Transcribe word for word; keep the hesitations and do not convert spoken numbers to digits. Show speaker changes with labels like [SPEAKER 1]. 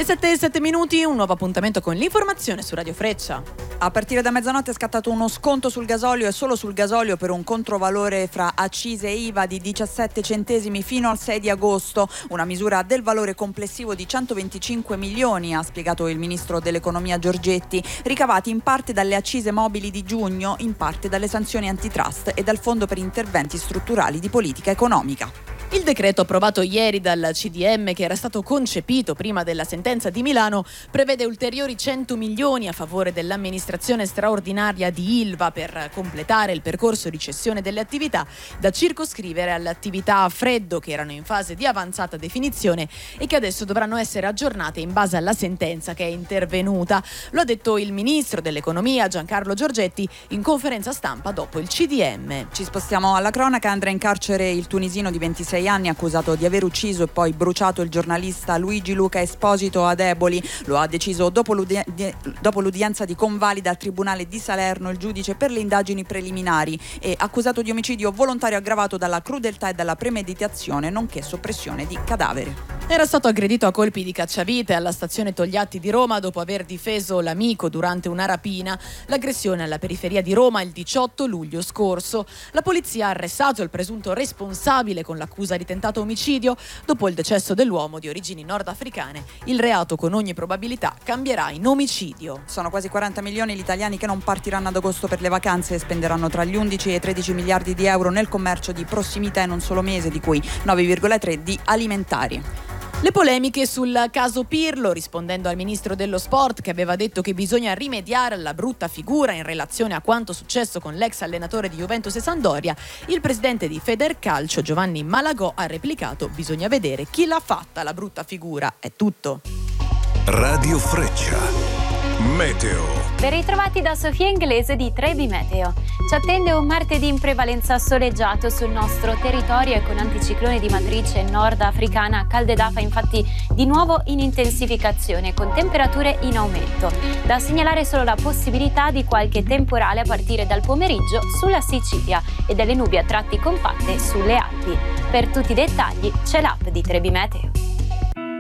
[SPEAKER 1] sette e sette minuti, un nuovo appuntamento con l'informazione su Radio Freccia.
[SPEAKER 2] A partire da mezzanotte è scattato uno sconto sul gasolio e solo sul gasolio per un controvalore fra accise e I V A di diciassette centesimi fino al sei di agosto, una misura del valore complessivo di centoventicinque milioni, ha spiegato il ministro dell'economia Giorgetti, ricavati in parte dalle accise mobili di giugno, in parte dalle sanzioni antitrust e dal fondo per interventi strutturali di politica economica.
[SPEAKER 1] Il decreto approvato ieri dal C D M, che era stato concepito prima della sentenza di Milano, prevede ulteriori cento milioni a favore dell'amministrazione straordinaria di Ilva per completare il percorso di cessione delle attività, da circoscrivere alle attività a freddo che erano in fase di avanzata definizione e che adesso dovranno essere aggiornate in base alla sentenza che è intervenuta. Lo ha detto il ministro dell'economia Giancarlo Giorgetti in conferenza stampa dopo il C D M.
[SPEAKER 2] Ci spostiamo alla cronaca. Andrà in carcere il tunisino di ventisei anni accusato di aver ucciso e poi bruciato il giornalista Luigi Luca Esposito ad Eboli. Lo ha deciso dopo, l'udi- dopo l'udienza di convalida al Tribunale di Salerno il giudice per le indagini preliminari, e accusato di omicidio volontario aggravato dalla crudeltà e dalla premeditazione nonché soppressione di cadavere.
[SPEAKER 1] Era stato aggredito a colpi di cacciavite alla stazione Togliatti di Roma dopo aver difeso l'amico durante una rapina. L'aggressione alla periferia di Roma il diciotto luglio scorso. La polizia ha arrestato il presunto responsabile con l'accusa di tentato omicidio. Dopo il decesso dell'uomo di origini nordafricane, il reato con ogni probabilità cambierà in omicidio.
[SPEAKER 2] Sono quasi quaranta milioni gli italiani che non partiranno ad agosto per le vacanze e spenderanno tra gli undici e i tredici miliardi di euro nel commercio di prossimità in un solo mese, di cui nove virgola tre di alimentari.
[SPEAKER 1] Le polemiche sul caso Pirlo, rispondendo al ministro dello sport che aveva detto che bisogna rimediare alla brutta figura in relazione a quanto successo con l'ex allenatore di Juventus e Sampdoria, il presidente di Federcalcio Giovanni Malagò ha replicato: bisogna vedere chi l'ha fatta la brutta figura, è tutto.
[SPEAKER 3] Radio Freccia. Meteo.
[SPEAKER 4] Ben ritrovati da Sofia Inglese di Trebi Meteo. Ci attende un martedì in prevalenza soleggiato sul nostro territorio e con anticiclone di matrice nordafricana. Calde d'afa infatti di nuovo in intensificazione con temperature in aumento. Da segnalare solo la possibilità di qualche temporale a partire dal pomeriggio sulla Sicilia e delle nubi a tratti compatte sulle Alpi. Per tutti i dettagli c'è l'app di Trebi Meteo.